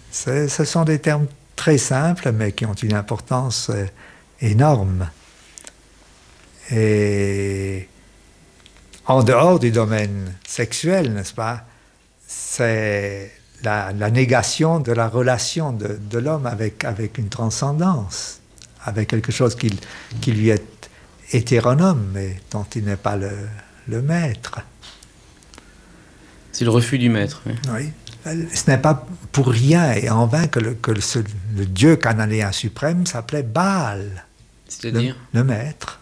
Ce sont des termes très simples, mais qui ont une importance énorme. Et en dehors du domaine sexuel, n'est-ce pas, c'est la négation de la relation de l'homme avec une transcendance, avec quelque chose qui lui est hétéronome, mais dont il n'est pas le maître. C'est le refus du maître. Oui. Oui. Ce n'est pas pour rien et en vain que le dieu cananéen suprême s'appelait Baal. C'est-à-dire le maître.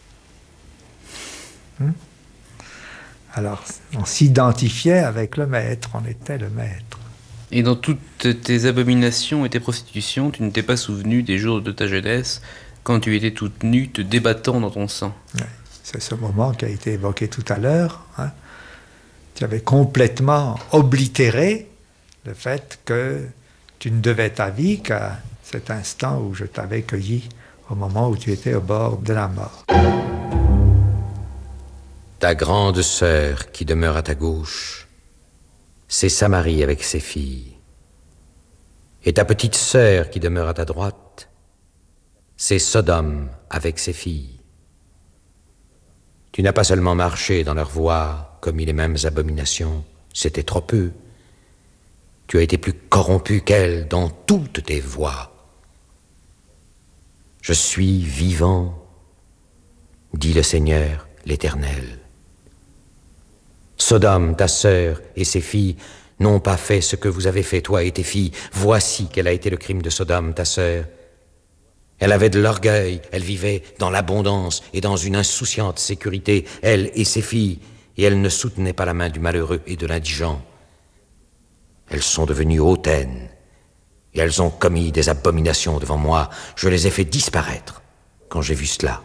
Alors, on s'identifiait avec le maître, on était le maître. Et dans toutes tes abominations et tes prostitutions, tu ne t'es pas souvenu des jours de ta jeunesse, quand tu étais toute nue, te débattant dans ton sang. Oui, c'est ce moment qui a été évoqué tout à l'heure. Tu avais complètement oblitéré le fait que tu ne devais ta vie qu'à cet instant où je t'avais cueilli, au moment où tu étais au bord de la mort. Ta grande sœur qui demeure à ta gauche, c'est Samarie avec ses filles. Et ta petite sœur qui demeure à ta droite, c'est Sodome avec ses filles. Tu n'as pas seulement marché dans leurs voies, commis les mêmes abominations, c'était trop peu. Tu as été plus corrompu qu'elles dans toutes tes voies. Je suis vivant, dit le Seigneur, l'Éternel. Sodome, ta sœur et ses filles n'ont pas fait ce que vous avez fait, toi et tes filles. Voici quel a été le crime de Sodome, ta sœur. Elle avait de l'orgueil, elle vivait dans l'abondance et dans une insouciante sécurité, elle et ses filles, et elle ne soutenait pas la main du malheureux et de l'indigent. Elles sont devenues hautaines, et elles ont commis des abominations devant moi. Je les ai fait disparaître quand j'ai vu cela.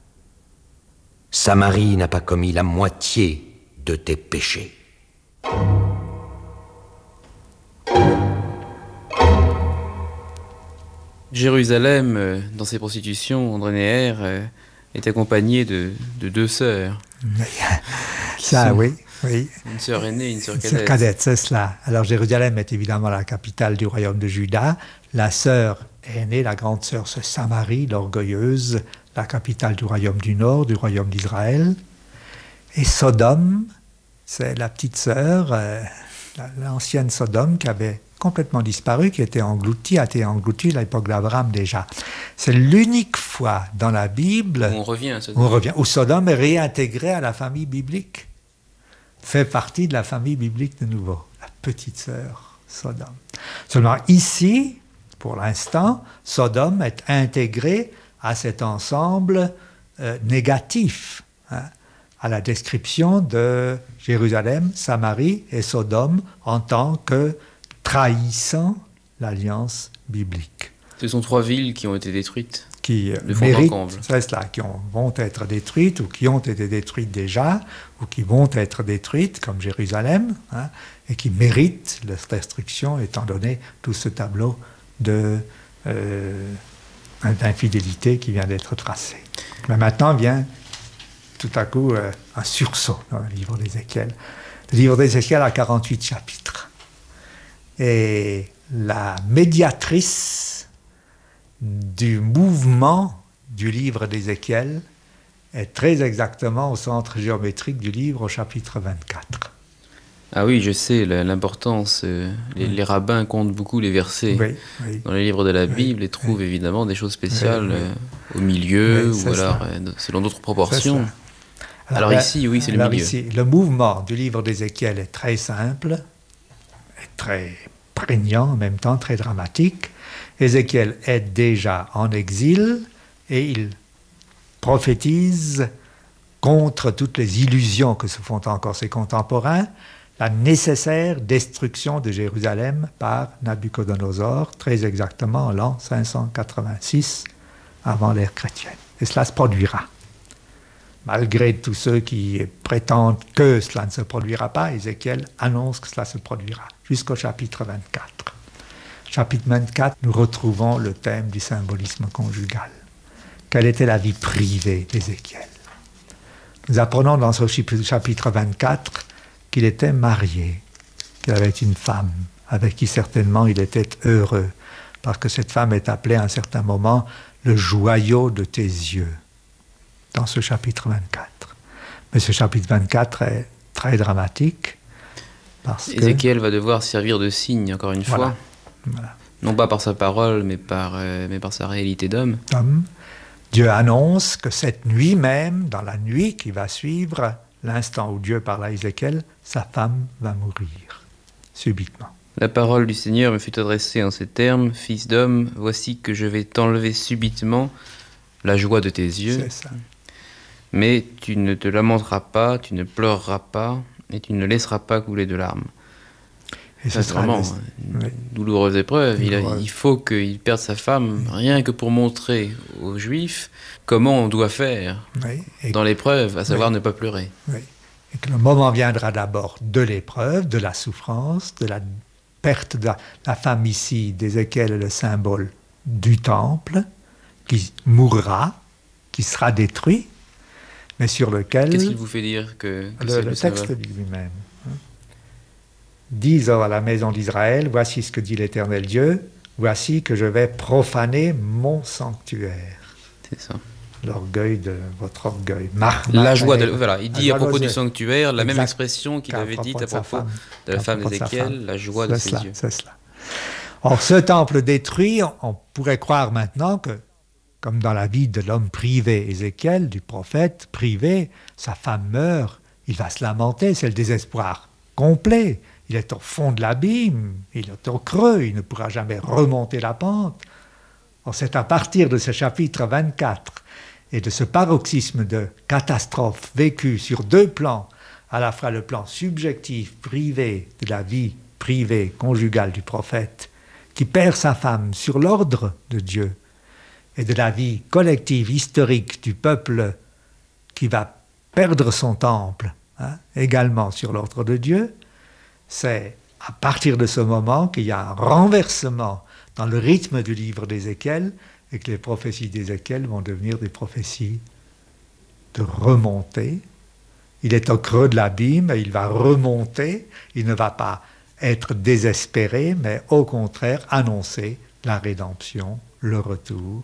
Samarie n'a pas commis la moitié de tes péchés. Jérusalem, dans ses prostitutions, André Neher est accompagné de deux sœurs. Ça, oui. Une sœur aînée et une sœur cadette. Cadette, c'est cela. Alors Jérusalem est évidemment la capitale du royaume de Juda. La sœur aînée, la grande sœur, c'est Samarie, l'orgueilleuse, la capitale du royaume du Nord, du royaume d'Israël. Et Sodome, c'est la petite sœur, l'ancienne Sodome qui avait complètement disparu, qui a été engloutie à l'époque d'Abraham déjà. C'est l'unique fois dans la Bible où on revient à Sodome. Où Sodome est réintégré à la famille biblique, fait partie de la famille biblique de nouveau, la petite sœur Sodome. Seulement ici, pour l'instant, Sodome est intégré à cet ensemble négatif, à la description de Jérusalem, Samarie et Sodome en tant que trahissant l'alliance biblique. Ce sont trois villes qui ont été détruites. Qui méritent, c'est cela, qui vont être détruites ou qui ont été détruites déjà ou qui vont être détruites, comme Jérusalem, et qui méritent la destruction étant donné tout ce tableau d'infidélité qui vient d'être tracé. Mais maintenant vient tout à coup un sursaut dans le livre d'Ézéchiel. Le livre d'Ézéchiel a 48 chapitres. Et la médiatrice du mouvement du livre d'Ézéchiel est très exactement au centre géométrique du livre au chapitre 24. Ah oui, je sais, l'importance. Les rabbins comptent beaucoup les versets dans les livres de la Bible et trouvent évidemment des choses spéciales au milieu ou alors selon d'autres proportions. Alors ici, oui, c'est le milieu. Ici, le mouvement du livre d'Ézéchiel est très simple, est très prégnant, en même temps très dramatique. Ézéchiel est déjà en exil et il prophétise contre toutes les illusions que se font encore ses contemporains, la nécessaire destruction de Jérusalem par Nabuchodonosor, très exactement en l'an 586 avant l'ère chrétienne. Et cela se produira. Malgré tous ceux qui prétendent que cela ne se produira pas, Ézéchiel annonce que cela se produira, jusqu'au chapitre 24. Chapitre 24, nous retrouvons le thème du symbolisme conjugal. Quelle était la vie privée d'Ézéchiel? Nous apprenons dans ce chapitre 24 qu'il était marié, qu'il avait une femme avec qui certainement il était heureux, parce que cette femme est appelée à un certain moment le joyau de tes yeux, dans ce chapitre 24. Mais ce chapitre 24 est très dramatique, parce que... Ézéchiel va devoir servir de signe, encore une fois. Voilà. Non pas par sa parole, mais par sa réalité d'homme. Dieu annonce que cette nuit même, dans la nuit qui va suivre, l'instant où Dieu parle à Ézéchiel, sa femme va mourir, subitement. La parole du Seigneur me fut adressée en ces termes, « Fils d'homme, voici que je vais t'enlever subitement la joie de tes yeux. C'est ça. Mais tu ne te lamenteras pas, tu ne pleureras pas, et tu ne laisseras pas couler de larmes. » Et c'est vraiment une douloureuse épreuve. Il faut qu'il perde sa femme, rien que pour montrer aux Juifs comment on doit faire dans l'épreuve, à savoir ne pas pleurer. Oui. Et que le moment viendra d'abord de l'épreuve, de la souffrance, de la perte de la femme ici, d'Ézéchiel est le symbole du temple, qui mourra, qui sera détruit, mais sur lequel... Qu'est-ce qui vous fait dire que c'est le texte dit lui-même. Dis à la maison d'Israël, voici ce que dit l'Éternel Dieu, voici que je vais profaner mon sanctuaire. C'est ça. L'orgueil de votre orgueil. La joie de... Voilà, il dit à propos du sanctuaire la même expression qu'il avait dite à propos de la femme d'Ézéchiel, la joie de ses yeux. C'est cela. Or, ce temple détruit, on pourrait croire maintenant que, comme dans la vie de l'homme privé, Ézéchiel, du prophète privé, sa femme meurt, il va se lamenter, c'est le désespoir complet. Il est au fond de l'abîme, il est au creux, il ne pourra jamais remonter la pente. Or, c'est à partir de ce chapitre 24 et de ce paroxysme de catastrophe vécu sur deux plans, à la fois le plan subjectif, privé, de la vie privée, conjugale du prophète, qui perd sa femme sur l'ordre de Dieu, et de la vie collective, historique du peuple qui va perdre son temple, également sur l'ordre de Dieu. C'est à partir de ce moment qu'il y a un renversement dans le rythme du livre d'Ézéchiel et que les prophéties d'Ézéchiel vont devenir des prophéties de remontée. Il est au creux de l'abîme et il va remonter. Il ne va pas être désespéré, mais au contraire annoncer la rédemption, le retour.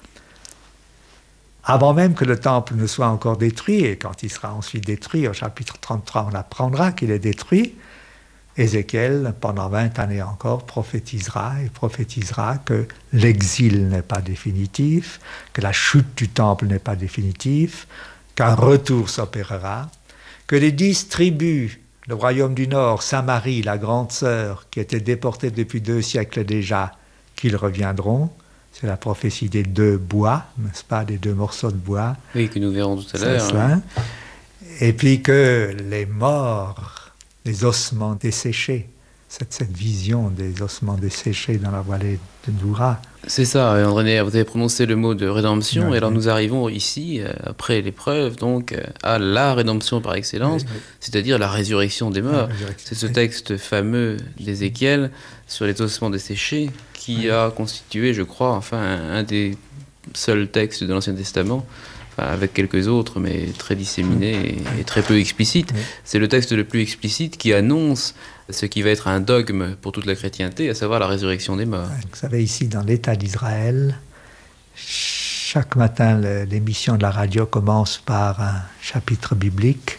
Avant même que le temple ne soit encore détruit, et quand il sera ensuite détruit, au chapitre 33, on apprendra qu'il est détruit, Ézéchiel, pendant 20 années encore, prophétisera que l'exil n'est pas définitif, que la chute du temple n'est pas définitive, qu'un retour s'opérera, que les 10 tribus, le royaume du Nord, Samarie, la grande sœur, qui étaient déportées depuis 2 siècles déjà, qu'ils reviendront. C'est la prophétie des 2 bois, n'est-ce pas, des 2 morceaux de bois. Oui, que nous verrons tout à l'heure. Hein. Et puis que les morts, les ossements desséchés, cette vision des ossements desséchés dans la vallée de Doura. C'est ça, André, vous avez prononcé le mot de rédemption, oui, et alors nous arrivons ici, après l'épreuve, donc, à la rédemption par excellence, oui. C'est-à-dire la résurrection des morts. C'est ce texte fameux d'Ézéchiel sur les ossements desséchés qui a constitué, je crois, un des seuls textes de l'Ancien Testament, avec quelques autres, mais très disséminés et très peu explicites. C'est le texte le plus explicite qui annonce ce qui va être un dogme pour toute la chrétienté, à savoir la résurrection des morts. Vous savez, ici, dans l'État d'Israël, chaque matin, l'émission de la radio commence par un chapitre biblique.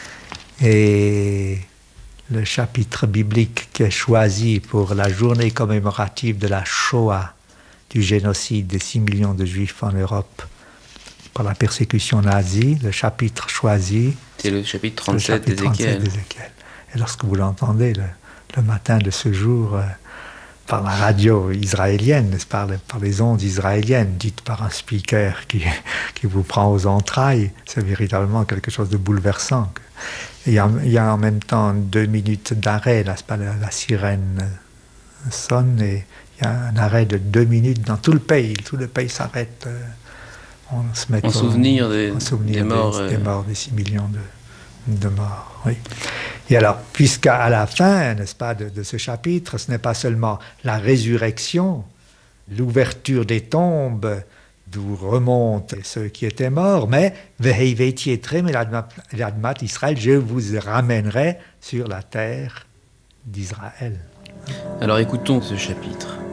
Et le chapitre biblique qui est choisi pour la journée commémorative de la Shoah, du génocide des 6 millions de Juifs en Europe, par la persécution nazie, le chapitre choisi... C'est le chapitre 37 d'Ézéchiel. Et lorsque vous l'entendez le matin de ce jour, par la radio israélienne, par les ondes israéliennes, dites par un speaker qui vous prend aux entrailles, c'est véritablement quelque chose de bouleversant. Il y a en même temps 2 minutes d'arrêt, là, la sirène sonne, et il y a un arrêt de 2 minutes dans tout le pays. Tout le pays s'arrête... On se met en souvenir des morts, des 6 millions de morts. Oui. Et alors, puisqu'à la fin, n'est-ce pas, de ce chapitre, ce n'est pas seulement la résurrection, l'ouverture des tombes, d'où remontent ceux qui étaient morts, mais « Veheiveiti etrem el admat Israël » je vous ramènerai sur la terre d'Israël. Alors écoutons ce chapitre.